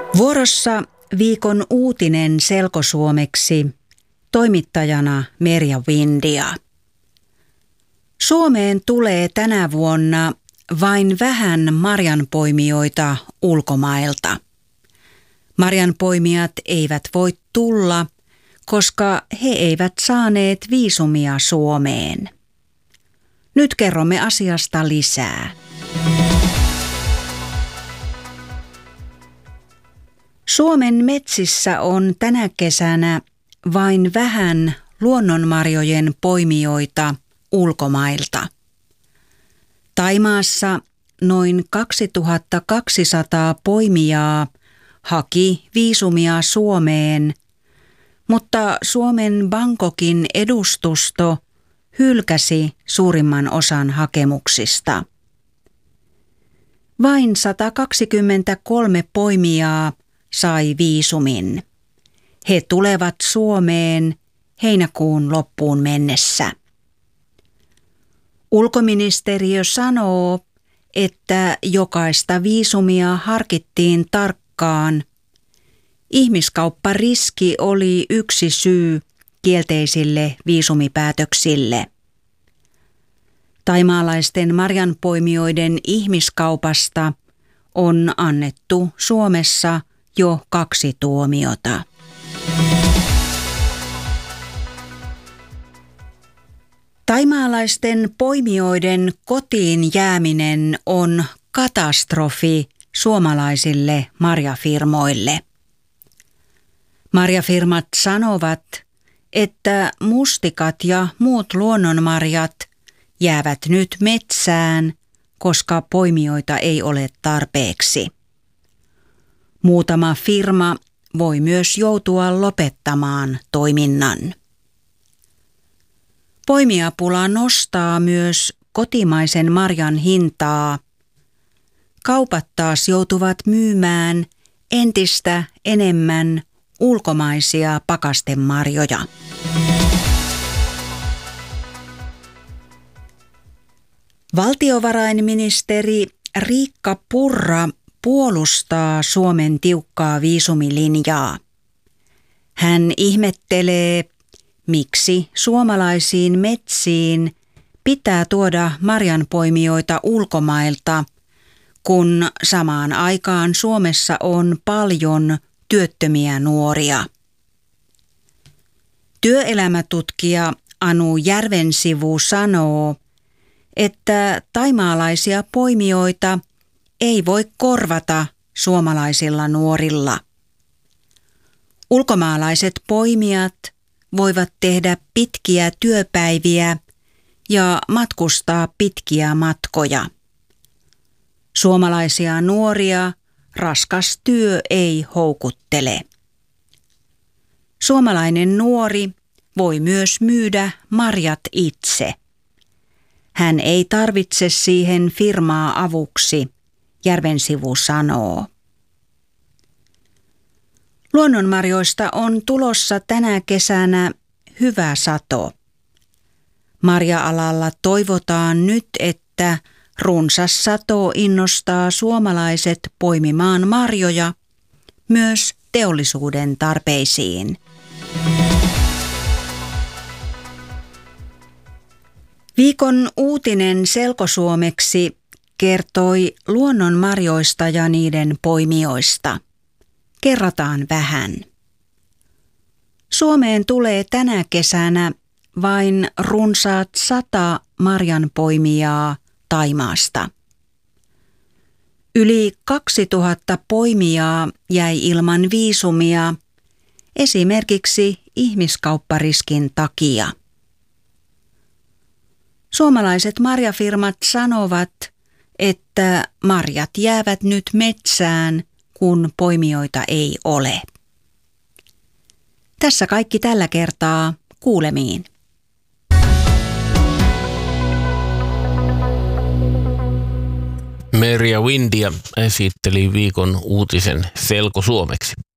Vuorossa viikon uutinen selkosuomeksi, toimittajana Merja Windia. Suomeen tulee tänä vuonna vain vähän marjanpoimijoita ulkomailta. Marjanpoimijat eivät voi tulla, koska he eivät saaneet viisumia Suomeen. Nyt kerromme asiasta lisää. Suomen metsissä on tänä kesänä vain vähän luonnonmarjojen poimijoita ulkomailta. Thaimaassa noin 2200 poimijaa haki viisumia Suomeen, mutta Suomen Bangkokin edustusto hylkäsi suurimman osan hakemuksista. Vain 123 poimijaa sai viisumin. He tulevat Suomeen heinäkuun loppuun mennessä. Ulkoministeriö sanoo, että jokaista viisumia harkittiin tarkkaan. Ihmiskauppariski oli yksi syy kielteisille viisumipäätöksille. Thaimaalaisten marjanpoimijoiden ihmiskaupasta on annettu Suomessa jo 2 tuomiota. Thaimaalaisten poimijoiden kotiin jääminen on katastrofi suomalaisille marjafirmoille. Marjafirmat sanovat, että mustikat ja muut luonnonmarjat jäävät nyt metsään, koska poimijoita ei ole tarpeeksi. Muutama firma voi myös joutua lopettamaan toiminnan. Poimijapula nostaa myös kotimaisen marjan hintaa. Kaupat taas joutuvat myymään entistä enemmän ulkomaisia pakastemarjoja. Valtiovarainministeri Riikka Purra puolustaa Suomen tiukkaa viisumilinjaa. Hän ihmettelee, miksi suomalaisiin metsiin pitää tuoda marjanpoimijoita ulkomailta, kun samaan aikaan Suomessa on paljon työttömiä nuoria. Työelämätutkija Anu Järvensivu sanoo, että thaimaalaisia poimijoita ei voi korvata suomalaisilla nuorilla. Ulkomaalaiset poimijat voivat tehdä pitkiä työpäiviä ja matkustaa pitkiä matkoja. Suomalaisia nuoria raskas työ ei houkuttele. Suomalainen nuori voi myös myydä marjat itse. Hän ei tarvitse siihen firmaa avuksi, Järvensivu sanoo. Luonnonmarjoista on tulossa tänä kesänä hyvä sato. Marja-alalla toivotaan nyt, että runsas sato innostaa suomalaiset poimimaan marjoja myös teollisuuden tarpeisiin. Viikon uutinen selkosuomeksi kertoi luonnonmarjoista ja niiden poimijoista. Kerrataan vähän. Suomeen tulee tänä kesänä vain runsaat 100 marjanpoimijaa Thaimaasta. Yli 2000 poimijaa jäi ilman viisumia, esimerkiksi ihmiskauppariskin takia. Suomalaiset marjafirmat sanovat, että marjat jäävät nyt metsään, kun poimijoita ei ole. Tässä kaikki tällä kertaa. Kuulemiin. Merja Windia esitteli viikon uutisen selkosuomeksi.